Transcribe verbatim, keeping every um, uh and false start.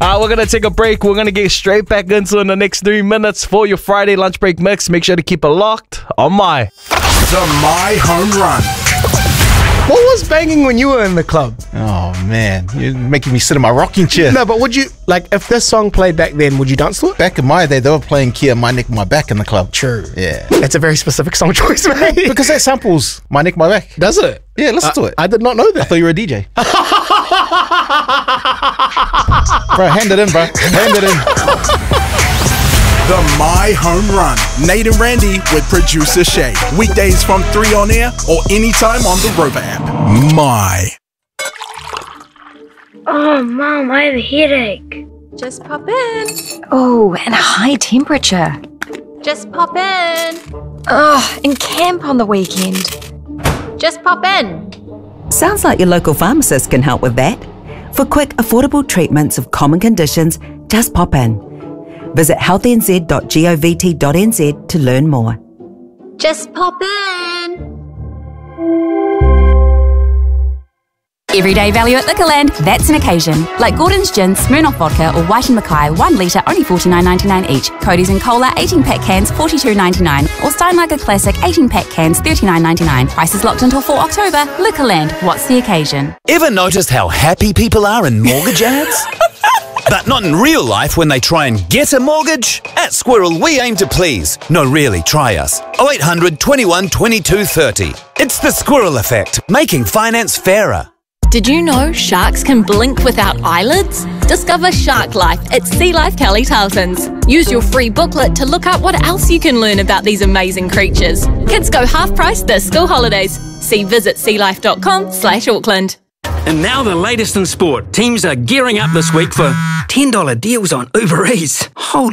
Uh, we're going to take a break. We're going to get straight back into in the next three minutes for your Friday lunch break mix. Make sure to keep it locked on My. The My Home Run. What was banging when you were in the club? Oh man, you're making me sit in my rocking chair. No, but would you, like, if this song played back then, would you dance to it? Back in my day, they were playing Kia, My Neck, My Back in the club. True. Yeah. That's a very specific song choice, mate. Because that samples My Neck, My Back. Does it? Yeah, listen uh, to it. I did not know I that. thought you were a D J. Bro, hand it in, bro. Hand it in. The My Home Run. Nate and Randy with producer Shay. Weekdays from three on air or anytime on the Rover app. My. Oh, Mom, I have a headache. Just pop in. Oh, and a high temperature. Just pop in. Oh, and camp on the weekend. Just pop in. Sounds like your local pharmacist can help with that. For quick, affordable treatments of common conditions, just pop in. Visit healthy n z dot govt dot n z to learn more. Just pop in. Everyday value at Liquorland, that's an occasion. Like Gordon's Gin, Smirnoff Vodka or White and Mackay, one litre only forty-nine ninety-nine each. Cody's and Cola, eighteen pack cans, forty-two ninety-nine. Or Steinlager Classic, eighteen pack cans, thirty-nine ninety-nine. Prices locked until fourth of October. Liquorland, what's the occasion? Ever noticed how happy people are in mortgage ads? But not in real life when they try and get a mortgage? At Squirrel, we aim to please. No, really, try us. oh eight hundred, twenty-one, twenty-two, thirty. It's the Squirrel Effect, making finance fairer. Did you know sharks can blink without eyelids? Discover Shark Life at Sea Life Kelly Tarleton's. Use your free booklet to look up what else you can learn about these amazing creatures. Kids go half price this school holidays. See visit sea life dot com slash Auckland. And now the latest in sport. Teams are gearing up this week for ten dollar deals on Uber Eats. Holy